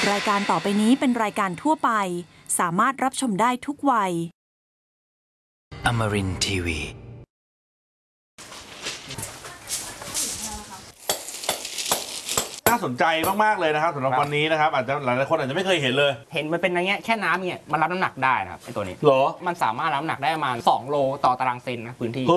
รายการต่อไปนี้เป็นรายการทั่วไปสามารถรับชมได้ทุกวัย Amarin Tiwi น่าสนใจมากๆเลยนะครับสำหรับวันนี้นะครับอาจจะหลายๆคนอาจจะไม่เคยเห็นเลยเห็นมันเป็นอย่างเงี้ยแค่น้ำเนี่ยมันรับน้ำหนักได้นะครับไอ้ตัวนี้เหรอมันสามารถรับน้ำหนักได้ประมาณ2 โลต่อตารางเซนนะพื้นที่